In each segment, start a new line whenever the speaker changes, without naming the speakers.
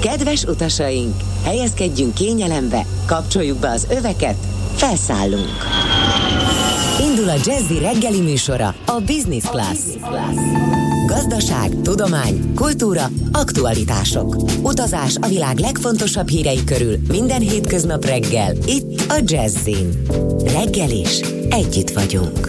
Kedves utasaink, helyezkedjünk kényelembe, kapcsoljuk be az öveket, felszállunk. Indul a Jazzy reggeli műsora, a Business Class. Gazdaság, tudomány, kultúra, aktualitások. Utazás a világ legfontosabb hírei körül minden hétköznap reggel, itt a Jazzyn. Reggel is együtt vagyunk.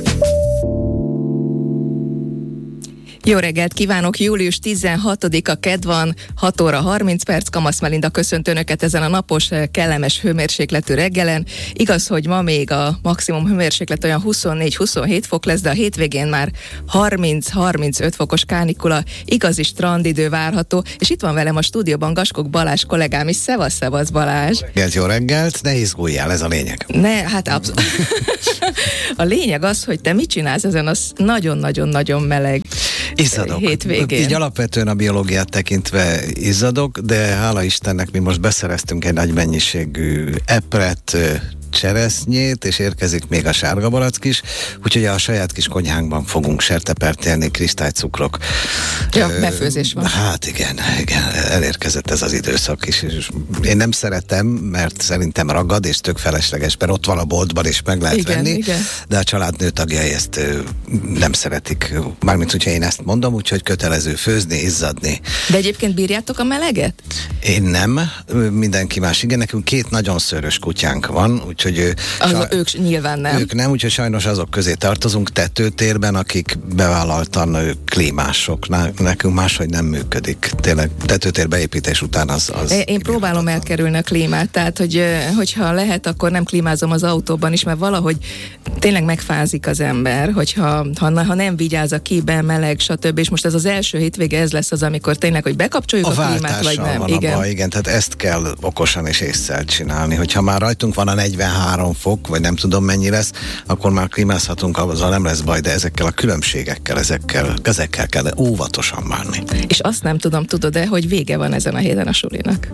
Jó reggelt kívánok! Július 16-a kedd van, 6 óra 30 perc. Kamasz Melinda köszönt Önöket ezen a napos, kellemes hőmérsékletű reggelen. Igaz, hogy ma még a maximum hőmérséklet olyan 24-27 fok lesz, de a hétvégén már 30-35 fokos kánikula, igazi strandidő várható, és itt van velem a stúdióban Gaskok Balázs kollégám is. Szevasz Balázs!
Jó reggelt, ne izguljál, ez a lényeg.
Hát abszolút. A lényeg az, hogy te mit csinálsz ezen a nagyon-nagyon-nagyon meleg
izzadok.
Hétvégén.
Így alapvetően a biológiát tekintve izzadok, de hála Istennek mi most beszereztünk egy nagy mennyiségű epret, cseresznyét, és érkezik még a sárga barack is, úgyhogy a saját kis konyhánkban fogunk sertepert élni, kristálycukrok.
Ja, befőzés van.
Hát igen, elérkezett ez az időszak is, és én nem szeretem, mert szerintem ragad, és tök felesleges, mert ott van a boltban, és meg lehet venni, de a család nőtagjai ezt nem szeretik. Mármint, hogyha én ezt mondom, úgyhogy kötelező főzni, izzadni.
De egyébként bírjátok a meleget?
Én nem, mindenki más. Igen, nekünk 2 nagyon szőrös kutyánk van, úgyhogy
ők nyilván nem.
Ők nem, úgyhogy sajnos azok közé tartozunk tetőtérben, akik bevállaltan klímások. Nekünk máshogy nem működik. Tényleg tetőtér beépítés után az
én próbálom elkerülni a klímát, tehát hogyha lehet, akkor nem klímázom az autóban is, mert valahogy tényleg megfázik az ember, hogyha nem vigyáz a kibe, meleg, stb. És most ez az első hétvége, ez lesz az, amikor tényleg, hogy bekapcsoljuk a klímát, vagy nem.
Van igen, tehát ezt kell okosan és észszel csinálni. Hogyha már rajtunk van a 43 fok, vagy nem tudom mennyi lesz, akkor már klímázhatunk, azzal nem lesz baj, de ezekkel a különbségekkel, ezekkel kell óvatosan bánni.
És azt nem tudom, tudod-e, hogy vége van ezen a héten a sulinak?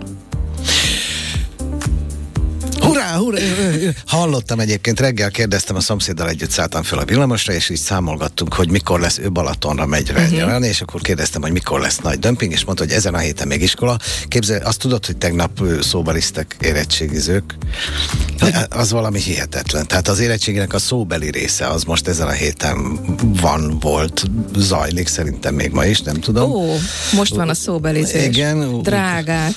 Hurrá! Hallottam egyébként, reggel kérdeztem, a szomszéddal együtt szálltam föl a villamosra, és így számolgattunk, hogy mikor lesz, ő Balatonra megy nyaralni, és akkor kérdeztem, hogy mikor lesz nagy dömping, és mondta, hogy ezen a héten még iskola. Képzelj, azt tudod, hogy tegnap szóbelisztek érettségizők? Az valami hihetetlen. Tehát az érettségének a szóbeli része az most ezen a héten volt, zajlik, szerintem még ma is, nem tudom.
Most van a szóbelizés.
Igen.
Drágák.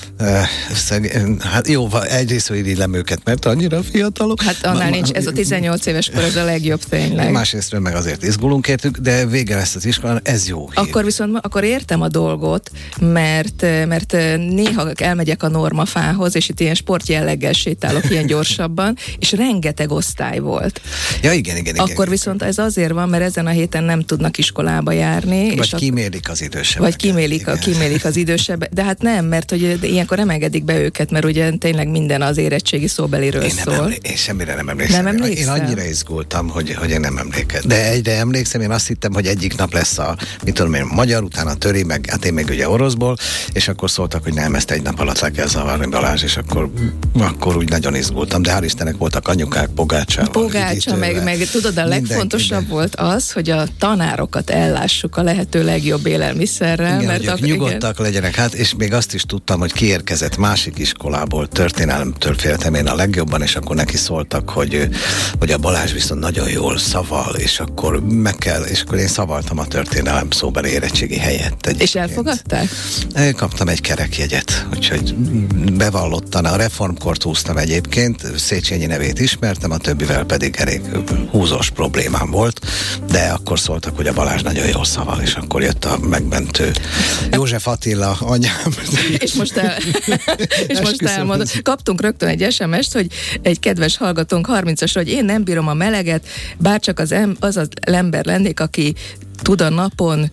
Hát jó, egyrészt, hogy irigylem őket, mert annyira fiatalok.
Hát annál nincs, ez a 18 éves kor, ez a legjobb tényleg.
Másrésztről meg azért izgulunk értük, de vége lesz az iskolán, ez jó hír.
Akkor értem a dolgot, mert néha elmegyek a normafához, és itt ilyen sportjelleggel sétálok ilyen gyorsabban, és rengeteg osztály volt.
Ja, igen.
Akkor viszont ez azért van, mert ezen a héten nem tudnak iskolába járni.
Vagy kímélik az idősebbek.
Vagy kímélik az idősebbek. De hát nem, mert hogy ilyenkor nem engedik be őket, mert ugye tényleg minden az érettségi szóbeliről szól.
Én semmire nem emlékszem.
Nem emlékszem?
Én annyira izgultam, hogy én nem emlékszem. De egyre emlékszem, én azt hittem, hogy egyik nap lesz magyar, utána töri, meg hát én még ugye oroszból, és akkor szóltak, hogy nem, ezt egy nap alatt le kell zavarni, Balázs, és akkor úgy nagyon izgultam, de hál' Istennek voltak anyukák Pogácsa,
meg tudod, a legfontosabb volt az, hogy a tanárokat ellássuk a lehető legjobb élelmiszerrel.
Igen, mert nyugodtak legyenek. Hát, és még azt is tudtam, hogy kiérkezett másik iskolából, történelemtől féltem én a legjobban, és akkor neki szóltak, hogy a Balázs viszont nagyon jól szaval, és akkor és akkor én szavaltam a történelem szóbeli érettségi helyett.
És elfogadták?
Kaptam egy kerekjegyet, úgyhogy bevallottan a reformkort húztam egyébként, Széchenyi nevét ismertem, a többivel pedig elég húzós problémám volt, de akkor szóltak, hogy a Balázs nagyon jól szaval, és akkor jött a megmentő József Attila anyám.
És most elmondom. Kaptunk rögtön egy SMS-t, hogy egy kedves hallgatónk 30-asra, hogy én nem bírom a meleget, bárcsak az ember lennék, aki tud a napon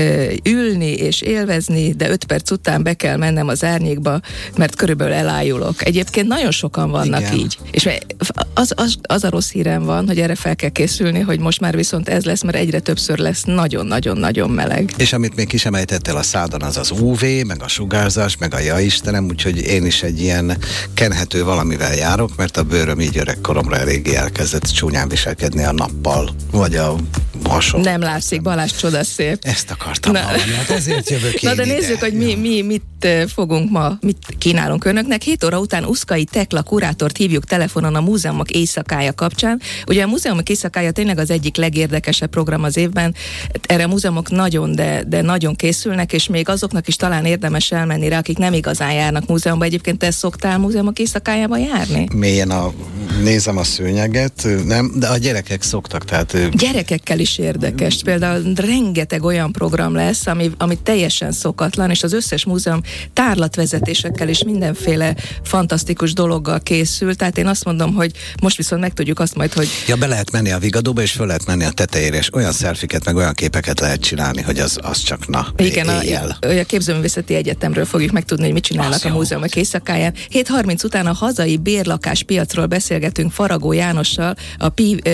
ülni és élvezni, de 5 perc után be kell mennem az árnyékba, mert körülbelül elájulok. Egyébként nagyon sokan vannak igen. Így. És az a rossz hírem van, hogy erre fel kell készülni, hogy most már viszont ez lesz, mert egyre többször lesz nagyon-nagyon-nagyon meleg.
És amit még kisemeltettél a szádon, az az UV, meg a sugárzás, meg a ja Istenem, úgyhogy én is egy ilyen kenhető valamivel járok, mert a bőröm így öregkoromra eléggé elkezdett csúnyán viselkedni a nappal, vagy a hasonló.
Nem látszik, Balázs csodaszép.
Ezt akartam hallani, hát ezért jövök én
Na de nézzük, hogy mit fogunk ma, mit kínálunk önöknek. 7 óra után Uszkai Tekla kurátort hívjuk telefonon a Múzeumok Éjszakája kapcsán. Ugye a Múzeumok Éjszakája tényleg az egyik legérdekesebb program az évben. Erre a múzeumok nagyon, de nagyon készülnek, és még azoknak is talán érdemes elmenni rá, akik nem igazán járnak múzeumban. Egyébként te szoktál Múzeumok Éjszakájába járni?
Mélyen nézem a szőnyeget, nem, de a gyerekek szoktak, tehát...
Gyerekekkel is érdekes. Például rengeteg olyan program lesz, ami teljesen szokatlan, és az összes múzeum tárlatvezetésekkel és mindenféle fantasztikus dologgal készül. Tehát én azt mondom, hogy most viszont megtudjuk azt majd, hogy...
Ja, be lehet menni a Vigadóba, és föl lehet menni a tetejére, és olyan szelfiket, meg olyan képeket lehet csinálni, hogy az csak
igen, a Képzőművészeti Egyetemről fogjuk megtudni, hogy mit csinálnak a Múzeumok Éjszakáján. 7:30 után a hazai bérlakáspiacról beszélgetünk Faragó Jánossal, a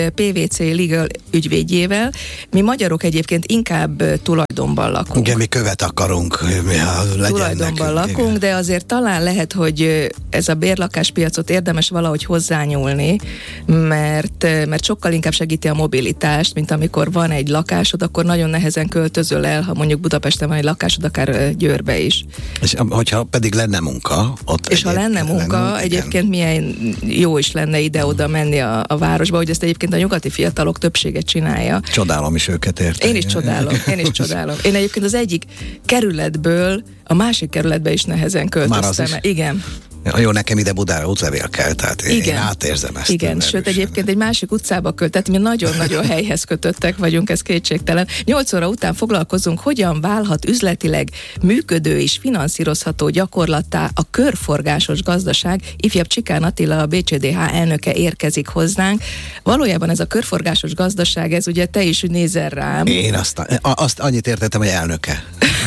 PwC Legal ügyvédjével. Mi magyarok egyébként inkább tulajdonban lakunk.
Igen, mi követ akarunk.
Tulajdonban lakunk, igen. De azért talán lehet, hogy ez a bérlakáspiacot érdemes valahogy hozzányúlni, mert sokkal inkább segíti a mobilitást, mint amikor van egy lakásod, akkor nagyon nehezen költözöl el, ha mondjuk Budapesten van egy lakásod, akár Győrbe is.
És hogyha pedig lenne munka, ott
és ha lenne munka, egyébként milyen jó is lenne ide-oda menni a városba, hogy ezt egyébként a nyugati fiatalok többsége csinálja.
Csodálom is őket, értem.
Én is csodálom. Én egyébként az egyik kerületből a másik kerületbe is nehezen költöztem. Igen.
Jó, nekem ide Budára útlevél kell, tehát én átérzem ezt.
Igen, sőt egyébként egy másik utcába tehát mi nagyon-nagyon helyhez kötöttek vagyunk, ez kétségtelen. 8 óra után foglalkozunk, hogyan válhat üzletileg működő és finanszírozható gyakorlattá a körforgásos gazdaság. Ifjabb Csikán Attila, a BCDH elnöke érkezik hozzánk. Valójában ez a körforgásos gazdaság, ez ugye te is nézel rám.
Én azt annyit értettem, hogy elnöke.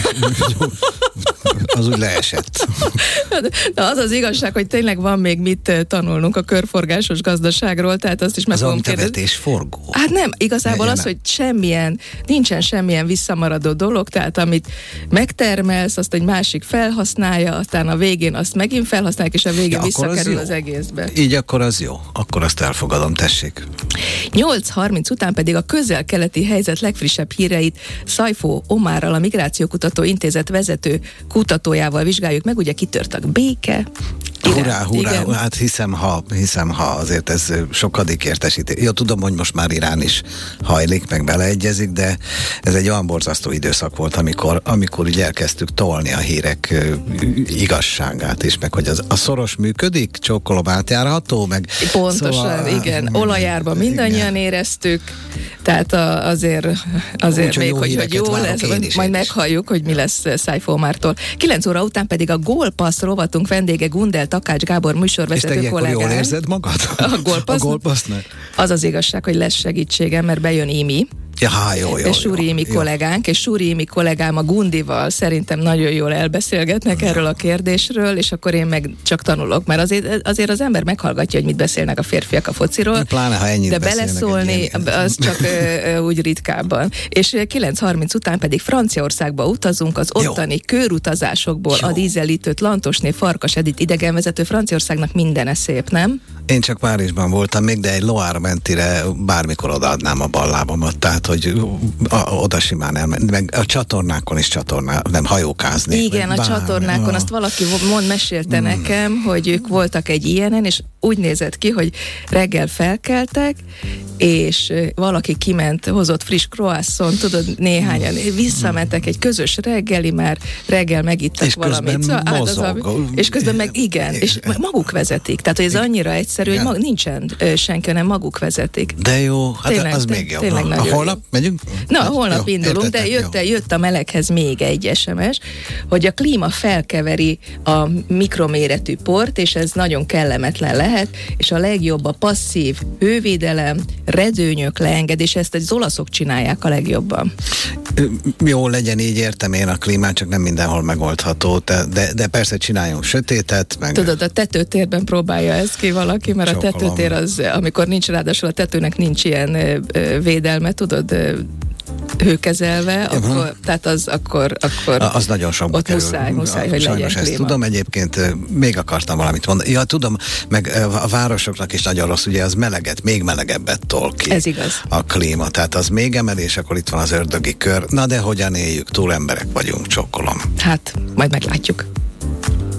Az úgy leesett.
Na, az igazság, hogy tényleg van még mit tanulnunk a körforgásos gazdaságról, tehát azt is meg fogom kérdezni.
Vezetésforgó.
Hát nem, igazából az, hogy nincsen semmilyen visszamaradó dolog, tehát amit megtermelsz, azt egy másik felhasználja, aztán a végén azt megint felhasználják, és a végén visszakerül az egészbe.
Így akkor az jó. Akkor azt elfogadom, tessék.
8:30 után pedig a közel-keleti helyzet legfrissebb híreit Szajfó Omárral, a Migrációkutató Intézet vezető kutatójával vizsgáljuk meg. Ugye kitört a béke.
Hurrá, hát hiszem, ha azért ez sokadik értesítés. Jó, tudom, hogy most már Irán is hajlik, meg beleegyezik, de ez egy olyan borzasztó időszak volt, amikor így elkezdtük tolni a hírek igazságát is, meg hogy a szoros működik, csókolom átjárható, meg...
Pontosan, szóval, igen. Olajárban mindannyian éreztük, tehát azért úgy, még, hogy jó lesz, majd meghalljuk, hogy mi lesz Szajfó Omártól. 9 óra után pedig a Gólpassz rovatunk vendége Gundel Takács Gábor műsorvezető kollégám.
És te jól érzed magad?
A Gólpassznak? Az az igazság, hogy lesz segítségem, mert bejön Imi.
Ja, jó.
És Súri Imi kollégánk, és Súri Imi kollégám a Gundival szerintem nagyon jól elbeszélgetnek erről a kérdésről, és akkor én meg csak tanulok, mert azért az ember meghallgatja, hogy mit beszélnek a férfiak a fociról.
Pláne, ha ennyit
de beleszólni, az csak úgy ritkábban. És 9:30 után pedig Franciaországba utazunk, az ottani körutazásokból a dízelítőt Lantosné Farkas Edith idegenvezető. Franciaországnak mindene szép, nem?
Én csak Párizsban voltam még, de egy Loire mentire bármikor odaadnám a ballábamat, tehát hogy oda simán elmenni, meg a csatornákon is nem hajókázni.
Igen, a csatornákon, azt valaki mesélte nekem, hogy ők voltak egy ilyenen, és úgy nézett ki, hogy reggel felkeltek, és valaki kiment, hozott friss croissant, tudod, néhányan visszamentek egy közös reggeli, már reggel megittak és valamit. És közben meg igen, és maguk vezetik. Tehát, hogy ez annyira egyszerű, hogy nincsen senki, hanem maguk vezetik.
De jó, hát tényleg, az még jobb. Holnap megyünk?
Na, holnap indulunk, de jött a meleghez még egy SMS, hogy a klíma felkeveri a mikroméretű port, és ez nagyon kellemetlen lehet, és a legjobb a passzív hővédelem, redőnyök leengedése, ezt az olaszok csinálják a legjobban.
Jó, legyen így, értem én a klímát, csak nem mindenhol megoldható, de persze csináljunk sötétet. Meg...
Tudod, a tetőtérben próbálja ezt ki valaki, mert Csokolom. A tetőtér az, amikor nincs, ráadásul a tetőnek nincs ilyen védelme, tudod, hőkezelve, akkor, tehát akkor
az nagyon sokba
ott
kerül.
muszáj, hogy legyen
Sajnos ezt
klíma.
tudom, egyébként még akartam valamit mondani. Ja, tudom, meg a városoknak is nagyon rossz, ugye az meleget, még melegebbet tol ki.
Ez igaz.
A klíma, tehát az még emelés, akkor itt van az ördögi kör. Na de hogyan éljük? Túl emberek vagyunk, csokkolom.
Hát, majd meglátjuk.